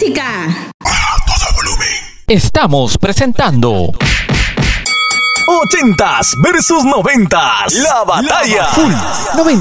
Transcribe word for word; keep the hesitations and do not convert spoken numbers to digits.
música. A todo volumen. Estamos presentando Ochentas versus noventas. La batalla. Full noventa.